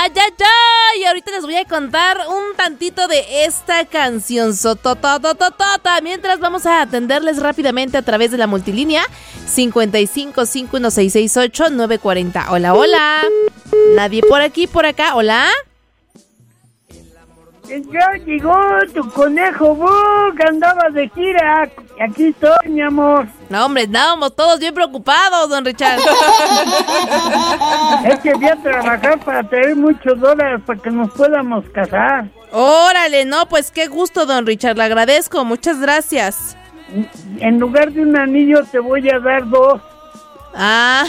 Ay, ay, ay. Ahorita les voy a contar un tantito de esta canción sototototota. Mientras vamos a atenderles rápidamente a través de la multilínea 5551668940. Hola, hola. Nadie por aquí, por acá. Hola. Ya llegó tu conejo, que andaba de gira. Aquí estoy, mi amor. No, hombre, estábamos todos bien preocupados, don Richard. Es que voy a trabajar para tener muchos dólares para que nos podamos casar. Órale, no, pues qué gusto, don Richard, le agradezco, muchas gracias. En lugar de un anillo te voy a dar 2. Ah.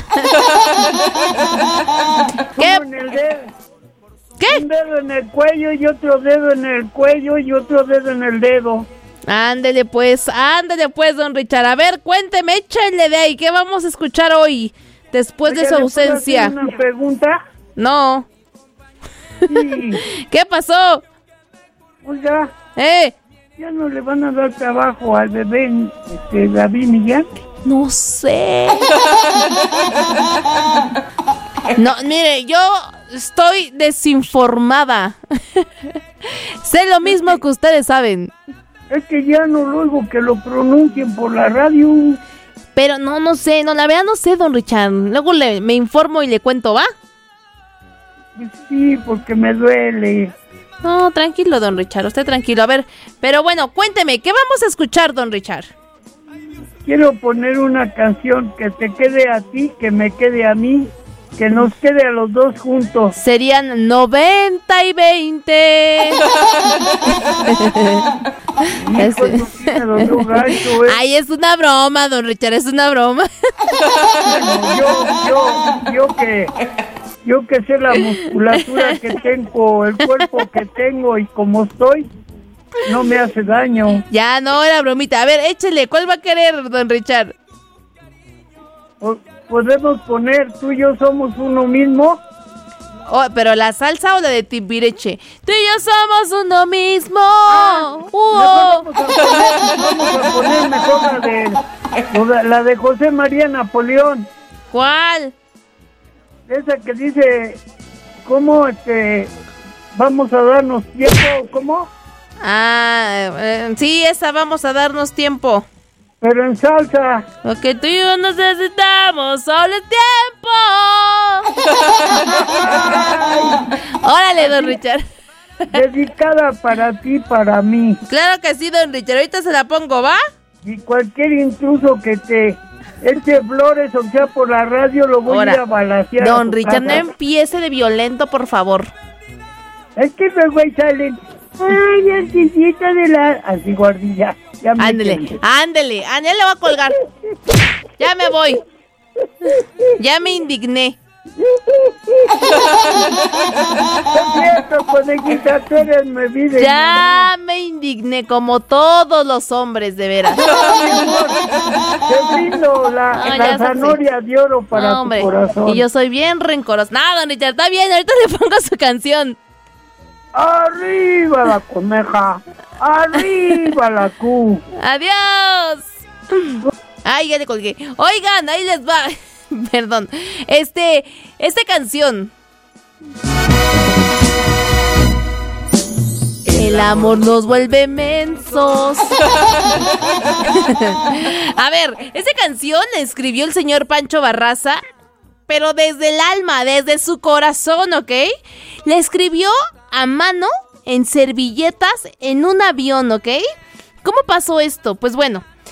¿Qué? En el dedo. ¿Qué? Un dedo en el cuello y otro dedo en el cuello y otro dedo en el dedo. Ándele pues, don Richard. A ver, cuénteme, échale de ahí, ¿qué vamos a escuchar hoy después de su ausencia? ¿Le puedo hacer una pregunta? No. Sí. ¿Qué pasó? Oiga. ¿Ya no le van a dar trabajo al bebé David Millán? No sé. No, mire, yo estoy desinformada. Sé lo mismo que ustedes saben. Es que ya no luego que lo pronuncien por la radio. Pero no sé, la verdad no sé, don Richard. Luego me informo y le cuento, ¿va? Sí, porque me duele. No, tranquilo, don Richard, usted tranquilo. A ver, pero bueno, cuénteme, ¿qué vamos a escuchar, don Richard? Quiero poner una canción que te quede a ti, que me quede a mí, que nos quede a los dos juntos. Serían 90 y 20. Ay, es una broma, don Richard, es una broma. Yo que sé la musculatura que tengo, el cuerpo que tengo y como estoy, no me hace daño. Ya, no, era bromita. A ver, échele, ¿cuál va a querer, don Richard? Podemos poner Tú y yo somos uno mismo. Oh, pero la salsa o la de Timbiriche. Tú y yo somos uno mismo. Vamos a poner mejor la de José María Napoleón. ¿Cuál? Esa que dice, ¿cómo vamos a darnos tiempo? ¿Cómo? Sí, esa, vamos a darnos tiempo. Pero en salsa. Porque tú y yo necesitamos solo tiempo. Órale, don Richard. Dedicada para ti, para mí. Claro que sí, don Richard. Ahorita se la pongo, ¿va? Y cualquier intruso que te eche flores o sea por la radio lo voy a ir a balacear. Don Richard, no empiece de violento, por favor. Es que luego ahí salen. Ay, artista de la... Así, guardilla. Ándele, le voy a colgar. Ya me voy. Ya me indigné. Es cierto, conejita, tú eres mi vida. Ya me indigné, como todos los hombres, de veras. No, mi amor, te brindo la zanahoria de oro para tu corazón. Y yo soy bien rencorosa. No, don Richard, está bien, ahorita le pongo su canción. ¡Arriba la coneja! ¡Arriba la Q! ¡Adiós! Ay, ya le colgué. Oigan, ahí les va. Perdón. Esta canción. El amor nos vuelve mensos. A ver, esta canción la escribió el señor Pancho Barraza, pero desde el alma, desde su corazón, ¿ok? La escribió a mano, en servilletas, en un avión, ¿ok? ¿Cómo pasó esto? Pues bueno,